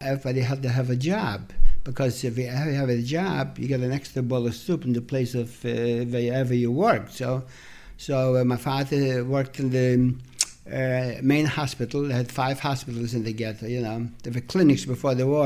everybody had to have a job, because if you have a job, you get an extra bowl of soup in the place of wherever you work. So my father worked in the main hospital. They had 5 hospitals in the ghetto. There were clinics before the war.